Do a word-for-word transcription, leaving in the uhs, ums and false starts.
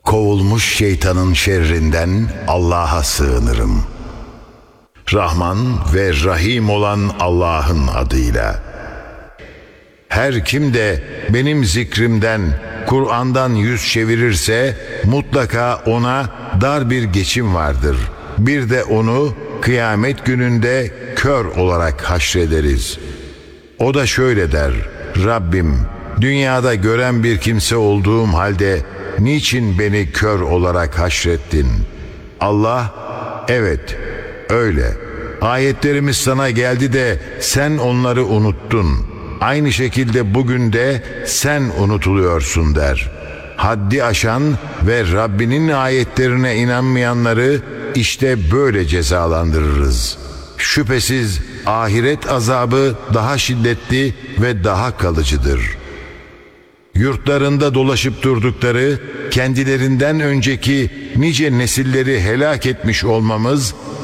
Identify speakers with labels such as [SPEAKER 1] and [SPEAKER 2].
[SPEAKER 1] Kovulmuş şeytanın şerrinden Allah'a sığınırım. Rahman ve Rahim olan Allah'ın adıyla. Her kim de benim zikrimden, Kur'an'dan yüz çevirirse mutlaka ona dar bir geçim vardır. Bir de onu kıyamet gününde kör olarak haşrederiz. O da şöyle der: Rabbim, dünyada gören bir kimse olduğum halde niçin beni kör olarak haşrettin? Allah, evet öyle. Ayetlerimiz sana geldi de sen onları unuttun. Aynı şekilde bugün de sen unutuluyorsun der. Haddi aşan ve Rabbinin ayetlerine inanmayanları işte böyle cezalandırırız. Şüphesiz ahiret azabı daha şiddetli ve daha kalıcıdır. Yurtlarında dolaşıp durdukları, kendilerinden önceki nice nesilleri helak etmiş olmamız